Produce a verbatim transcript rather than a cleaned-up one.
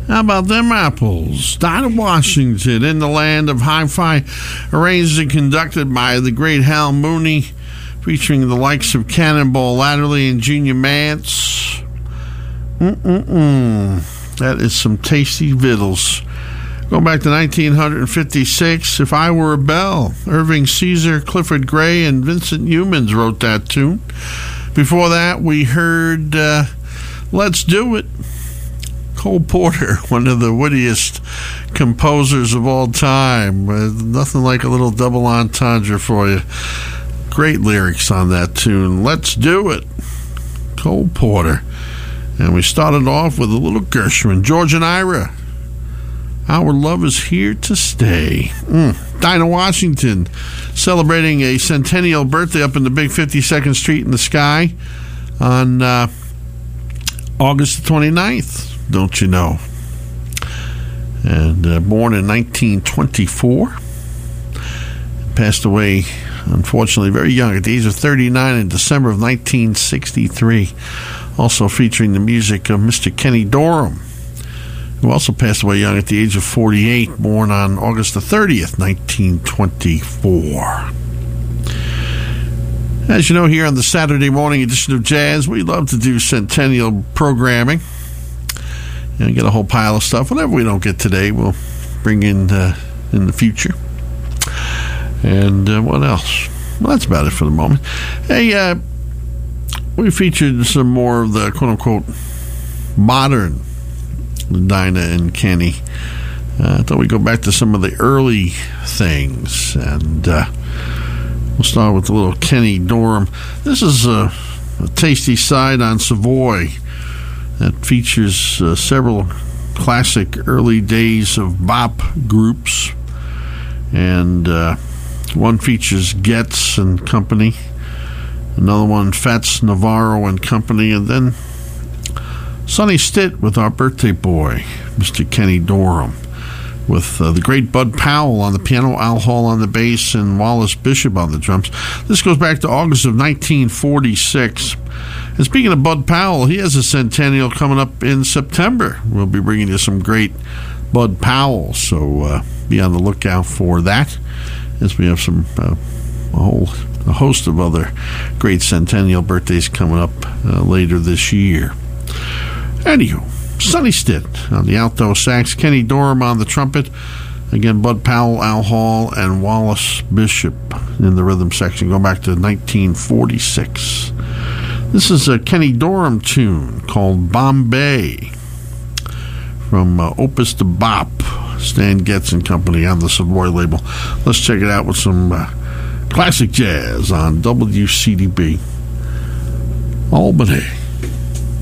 How about them apples? Dinah Washington, in the land of hi-fi, arranged and conducted by the great Hal Mooney, featuring the likes of Cannonball Adderley and Junior Mance. Mm-mm-mm. That is some tasty vittles. Going back to nineteen fifty-six, If I Were a Bell, Irving Caesar, Clifford Gray, and Vincent Youmans wrote that tune. Before that, we heard uh, Let's Do It. Cole Porter, one of the wittiest composers of all time. Uh, nothing like a little double entendre for you. Great lyrics on that tune. Let's Do It. Cole Porter. And we started off with a little Gershwin. George and Ira. Our Love Is Here to Stay. Mm. Dinah Washington, celebrating a centennial birthday up in the big fifty-second Street in the Sky on uh, August the twenty-ninth, don't you know? And uh, born in nineteen twenty-four. Passed away, unfortunately, very young, at the age of thirty-nine in December of nineteen sixty-three. Also featuring the music of Mister Kenny Dorham, who also passed away young at the age of forty-eight, born on August the thirtieth, nineteen twenty-four. As you know, here on the Saturday morning edition of Jazz, we love to do centennial programming. And get a whole pile of stuff. Whatever we don't get today, we'll bring in uh, in the future. And uh, what else? Well, that's about it for the moment. Hey, uh, we featured some more of the quote-unquote modern Dinah and Kenny. Uh, I thought we'd go back to some of the early things, and uh, we'll start with a little Kenny Dorham. This is a, a tasty side on Savoy that features uh, several classic early days of bop groups, and uh, one features Getz and Company, another one Fats Navarro and Company, and then Sonny Stitt with our birthday boy, Mister Kenny Dorham, with uh, the great Bud Powell on the piano, Al Hall on the bass, and Wallace Bishop on the drums. This goes back to August of nineteen forty-six. And speaking of Bud Powell, he has a centennial coming up in September. We'll be bringing you some great Bud Powell, so uh, be on the lookout for that, as we have some uh, a whole a host of other great centennial birthdays coming up uh, later this year. Anywho, Sonny Stitt on the alto sax, Kenny Dorham on the trumpet, again Bud Powell, Al Hall, and Wallace Bishop in the rhythm section, going back to nineteen forty-six. This is a Kenny Dorham tune called Bombay from uh, Opus to Bop, Stan Getz and Company on the Savoy label. Let's check it out with some uh, classic jazz on W C D B Albany.